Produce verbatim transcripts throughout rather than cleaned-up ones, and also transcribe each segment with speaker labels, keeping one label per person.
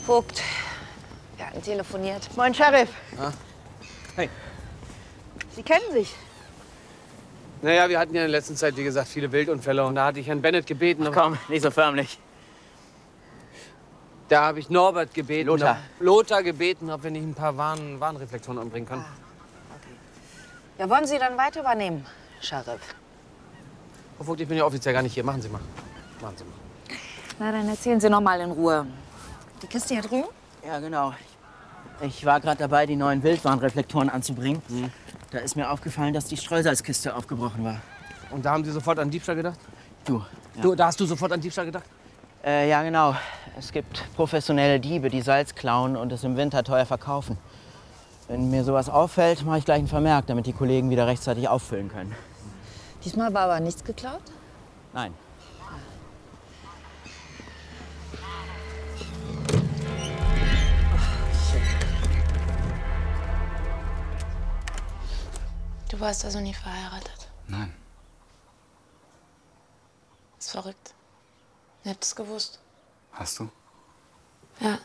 Speaker 1: Vogt, wir hatten telefoniert.
Speaker 2: Moin, Sheriff.
Speaker 3: Ah. Hey.
Speaker 2: Sie kennen sich.
Speaker 3: Naja, wir hatten ja in der letzten Zeit, wie gesagt, viele Wildunfälle. Und da hatte ich Herrn Bennett gebeten.
Speaker 4: Ach komm, nicht so förmlich.
Speaker 3: Da habe ich Norbert gebeten.
Speaker 4: Lothar.
Speaker 3: Ob, Lothar gebeten, ob wir nicht ein paar Warn, Warnreflektoren anbringen können.
Speaker 1: Ah, okay. Ja, wollen Sie dann weiter übernehmen, Sheriff?
Speaker 3: Frau Vogt, ich bin ja offiziell gar nicht hier. Machen Sie mal. Machen Sie mal.
Speaker 1: Na, dann erzählen Sie noch mal in Ruhe. Die Kiste hier drüben?
Speaker 4: Ja, genau. Ich war gerade dabei, die neuen Wildwarnreflektoren anzubringen. Mhm. Da ist mir aufgefallen, dass die Streusalzkiste aufgebrochen war.
Speaker 3: Und da haben Sie sofort an Diebstahl gedacht?
Speaker 4: Du. Ja.
Speaker 3: Du, da hast du sofort an Diebstahl gedacht?
Speaker 4: Äh, ja, genau. Es gibt professionelle Diebe, die Salz klauen und es im Winter teuer verkaufen. Wenn mir sowas auffällt, mache ich gleich einen Vermerk, damit die Kollegen wieder rechtzeitig auffüllen können.
Speaker 1: Diesmal war aber nichts geklaut?
Speaker 4: Nein.
Speaker 5: Du warst also nie verheiratet?
Speaker 6: Nein.
Speaker 5: Das ist verrückt. Ihr habt es gewusst.
Speaker 6: Hast du?
Speaker 5: Ja.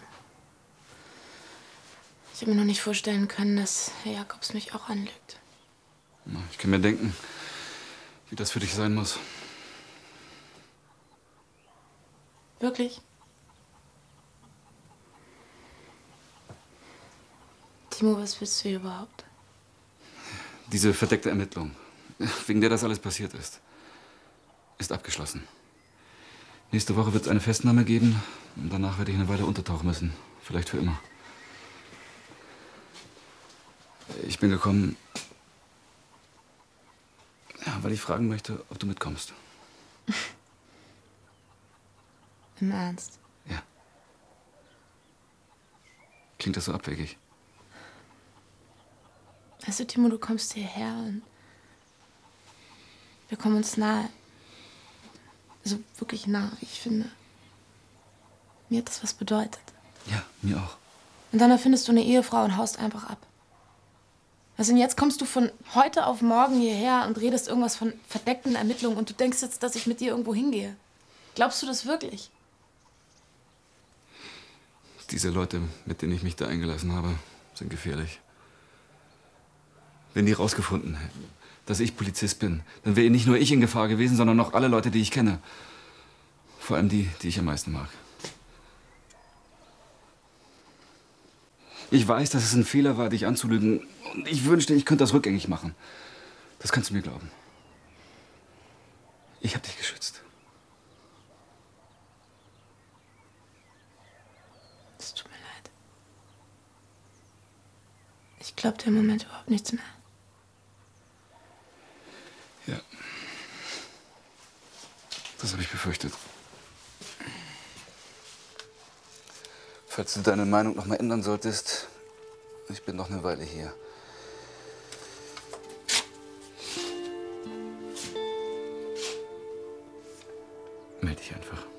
Speaker 5: Ich habe mir noch nicht vorstellen können, dass Herr Jakobs mich auch anlügt.
Speaker 6: Na, ich kann mir denken, wie das für dich sein muss.
Speaker 5: Wirklich? Timo, was willst du hier überhaupt?
Speaker 6: Diese verdeckte Ermittlung, wegen der das alles passiert ist, ist abgeschlossen. Nächste Woche wird es eine Festnahme geben und danach werde ich eine Weile untertauchen müssen. Vielleicht für immer. Ich bin gekommen, ja, weil ich fragen möchte, ob du mitkommst.
Speaker 5: Im Ernst?
Speaker 6: Ja. Klingt das so abwegig?
Speaker 5: Weißt du, Timo, du kommst hierher und wir kommen uns nahe. Also wirklich nah, ich finde. Mir hat das was bedeutet.
Speaker 6: Ja, mir auch.
Speaker 5: Und dann erfindest du eine Ehefrau und haust einfach ab. Also und jetzt kommst du von heute auf morgen hierher und redest irgendwas von verdeckten Ermittlungen und du denkst jetzt, dass ich mit dir irgendwo hingehe. Glaubst du das wirklich?
Speaker 6: Diese Leute, mit denen ich mich da eingelassen habe, sind gefährlich. Wenn die rausgefunden hätten, dass ich Polizist bin, dann wäre nicht nur ich in Gefahr gewesen, sondern noch alle Leute, die ich kenne. Vor allem die, die ich am meisten mag. Ich weiß, dass es ein Fehler war, dich anzulügen. Und ich wünschte, ich könnte das rückgängig machen. Das kannst du mir glauben. Ich habe dich geschützt.
Speaker 5: Es tut mir leid. Ich glaube dir im Moment überhaupt nichts mehr.
Speaker 6: Ja. Das habe ich befürchtet. Falls du deine Meinung noch mal ändern solltest, ich bin noch eine Weile hier. Meld dich einfach.